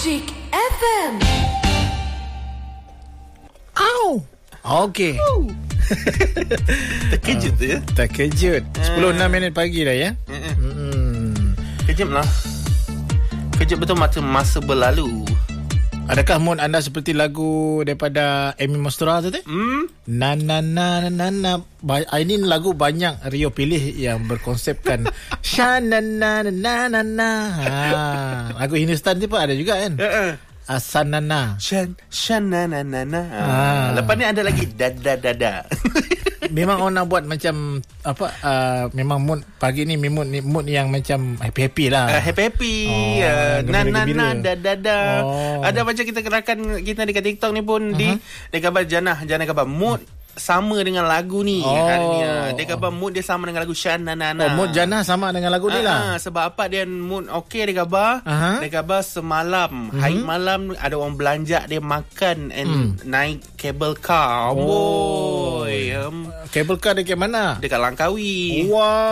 Magic FM. Au. Okey. Terkejut tu ya. Terkejut. 10:06 minit pagi dah ya. Kejap lah. Kejap betul masa berlalu. Adakah mood anda seperti lagu daripada Amy Mostura tu? Na na na na na na. Ini lagu banyak Rio pilih yang berkonsepkan sha na na na na na. Lagu Hindustan tu pun ada juga kan? Asanana. Shananana. Lepas ni ada lagi dada. Memang orang nak buat macam apa? Memang mood pagi ni mood yang macam happy lah. Happy. Nana dada. Ada macam kita gerakan kita dekat TikTok ni pun dia gambar Janah gambar mood sama dengan lagu ni hari ni. Dia gambar mood dia sama dengan lagu Shananana. Mood Janah sama dengan lagu dia lah. Sebab apa dia mood okey dia gambar. Dia gambar semalam hari malam ada orang belanja, dia makan and naik cable car. Boy. Cable car dekat mana? Dekat Langkawi.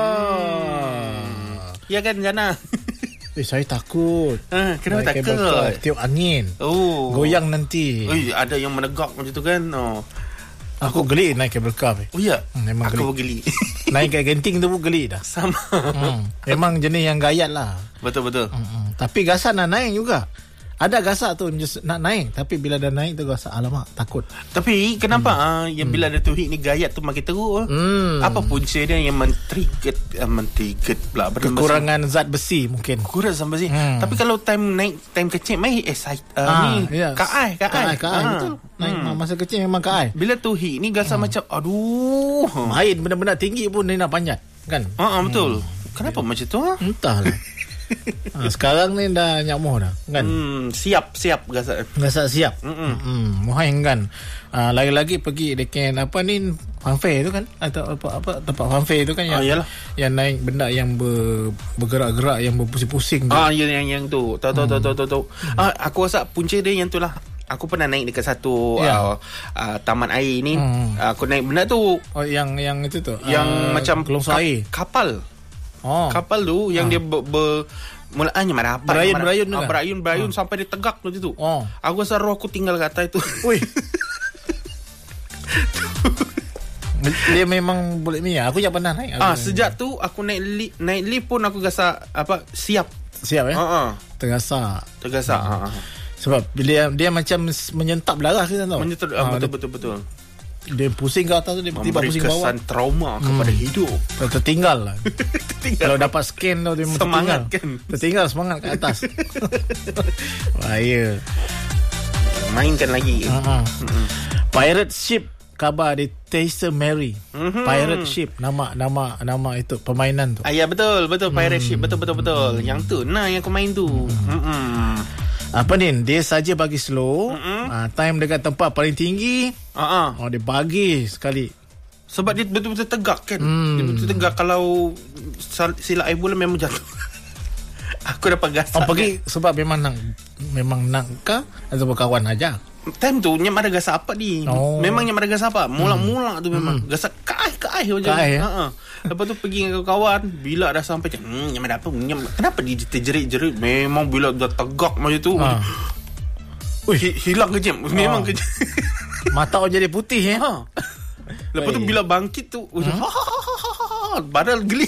Ya kan Jana? Saya takut. Kenapa takut? Tiup angin. Goyang nanti. Ada yang menegak macam tu kan. Aku geli naik cable car. Oh ya? Memang aku geli. Naik kat genting tu pun geli dah. Sama. Memang jenis yang gayat lah. Betul. Tapi gasak nak naik juga. Ada gasak tu nak naik, tapi bila dah naik tu gasak, alamak, takut. Tapi kenapa yang bila ada tuhik ni gayat tu makin teruk? Apa punca dia yang men-trigger pula? Kekurangan zat besi mungkin. Kurang zat besi. Tapi kalau time kecil main kaai betul. Naik masa kecil memang kaai. Bila tuhik ni gasak macam aduh. Main benda-benda tinggi pun dia nak panjat kan? Betul. Kenapa macam tu? Entahlah. Sekarang ni dah nyamuh dah kan. Siap gasak siap. Muhain kan. Lagi-lagi pergi dekat apa ni fanfare tu kan, atau apa tempat fanfare tu kan yang naik benda yang bergerak-gerak, yang berpusing-pusing tu. Yang tu. Tahu. Aku rasa punca dia yang tu lah. Aku pernah naik dekat satu taman air ni. Aku naik benda tu. Yang itu tu. Yang macam air. Kapal. Kapal tu yang dia mulaannya merapat berayun sampai dia tegak macam tu. Aku rasa roh aku tinggal kat atas tu. Dia memang boleh ni. Aku tak pernah naik. Sejak tu aku naik lift pun aku rasa siap ya. Tergasak. Sebab bila dia macam menyentap darah kita tahu. Betul. Dia pusing ke atas tu, dia tiba pusing bawah. Memberi kesan trauma kepada hidup. Tertinggal lah. Kalau dapat scan tu dia semangat kan. Tertinggal semangat ke atas. Bahaya. Mainkan lagi. Pirate Ship, khabar di Tayser Mary. Pirate Ship, nama itu permainan tu. Ya betul Pirate Ship betul. Yang tu yang aku main tu. Apa ni? Dia saja bagi slow. Time dekat tempat paling tinggi. Dia bagi sekali. Sebab dia betul-betul tegak kan. Dia betul tegak. Kalau silap air bola memang jatuh. Aku dapat gasak. Pergi sebab memang nak kah atau berkawan aja. Time tu nyam ada gasak apa ni. Memang nyam ada gasak apa. Mula-mula tu memang gasak kaai macam. Lepas tu pergi dengan kawan, bila dah sampai nyam ada apa, kenapa dia terjerit-jerit. Memang bila dah tegak macam tu hilang kejam. Memang kejam. Mata orang jadi putih Lepas tu bila bangkit tu badan geli.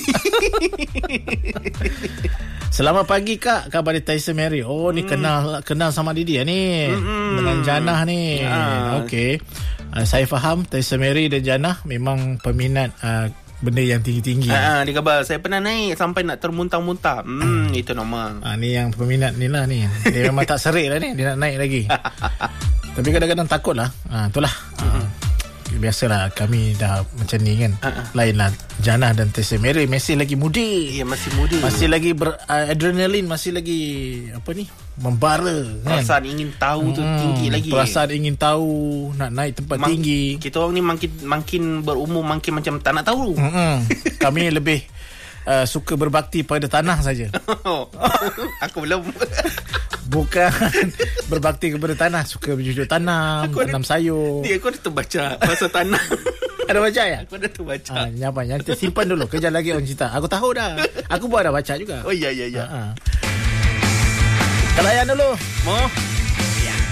Selamat pagi Kak, khabar di Tayser Mary. Ni kenal sama Didi ni. Dengan Janah ni. Okey. Saya faham Tayser Mary dan Janah memang peminat benda yang tinggi-tinggi. Dia khabar saya pernah naik sampai nak termuntah-muntah. Itu normal. Ni yang peminat ni lah ni. Dia memang tak serik lah ni. Dia nak naik lagi. Tapi kadang-kadang takut lah. Itulah. Biasalah kami dah macam ni kan. Lain lah Janah dan Tayser Mary masih lagi muda. Masih muda. Masih lagi adrenalin, masih lagi apa ni, membara kan? Perasaan ingin tahu tu tinggi lagi. Perasaan ingin tahu, nak naik tempat tinggi. Kita orang ni makin berumur makin macam tak nak tahu. Kami lebih suka berbakti pada tanah saja. Aku belum. Bukan berbakti kepada tanah, suka bercucuk tanam, tanam sayur. Aku ada terbaca pasal tanah. Ada baca ya? Aku ada terbaca. Yang simpan dulu. Kejap lagi orang cerita. Aku tahu dah. Aku pun ada baca juga. Ya. Kelayan dulu. Mau